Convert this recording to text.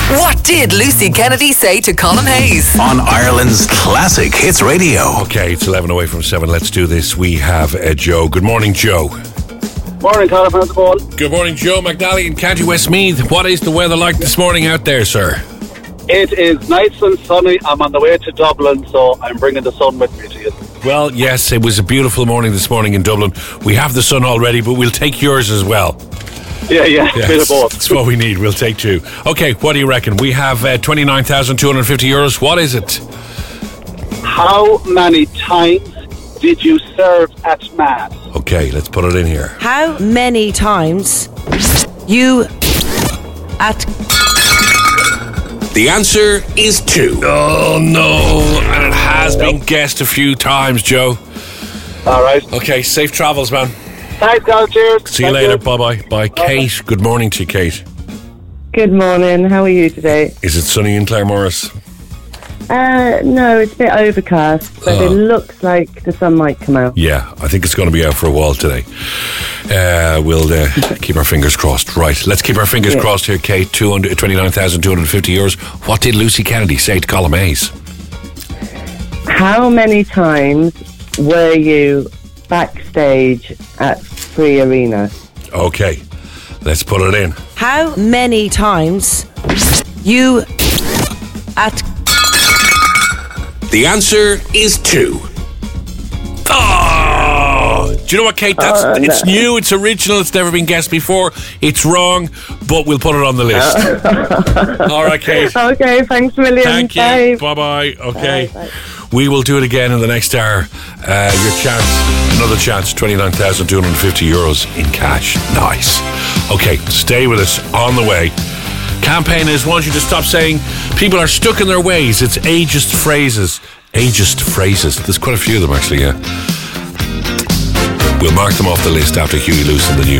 What did Lucy Kennedy say to Colin Hayes? On Ireland's Classic Hits Radio. Okay, it's 11 away from 7. Let's do this. We have Joe. Good morning, Joe. Morning, Colin. How's it going? Good morning, Joe McNally in County Westmeath. What is the weather like this morning out there, sir? It is nice and sunny. I'm on the way to Dublin, so I'm bringing the sun with me to you. Well, yes, it was a beautiful morning this morning in Dublin. We have the sun already, but we'll take yours as well. Yeah, bit of both. That's what we need. We'll take two. Okay, what do you reckon? We have 29,250 euros. What is it? How many times did you serve at Mass? Okay, let's put it in here. How many times you at... The answer is 2. Oh, no. And it has been guessed a few times, Joe. All right. Okay, safe travels, man. Thanks, Colin. Cheers. See you later. Bye-bye. Bye. Kate, good morning to you, Kate. Good morning. How are you today? Is it sunny in Claremorris? No, it's a bit overcast, but it looks like the sun might come out. Yeah, I think it's going to be out for a while today. We'll keep our fingers crossed. Right, let's keep our fingers crossed here, Kate. 29,250 euros. What did Lucy Kennedy say to Colin Hayes? How many times were you backstage at Free Arena? Okay, let's put it in. How many times you at... The answer is 2. Oh! Do you know what, Kate? It's new, it's original, it's never been guessed before. It's wrong, but we'll put it on the list. All right, Kate. Okay, thanks a million. Thank you. Bye-bye. Okay. Bye. We will do it again in the next hour. Your chance, another chance, 29,250 euros in cash. Nice. Okay, stay with us on the way. Campaigners want you to stop saying people are stuck in their ways. It's ageist phrases. Ageist phrases. There's quite a few of them, actually, yeah. We'll mark them off the list after Huey Lewis in the news.